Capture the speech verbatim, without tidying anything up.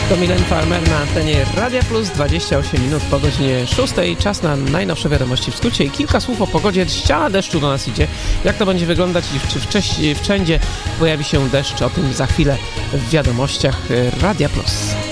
To Milen Farmer na antenie Radia Plus, dwadzieścia osiem minut po godzinie szóstej. Czas na najnowsze wiadomości w skrócie i kilka słów o pogodzie. Ściana deszczu do nas idzie. Jak to będzie wyglądać i czy wcześniej, wszędzie pojawi się deszcz? O tym za chwilę w wiadomościach Radia Plus.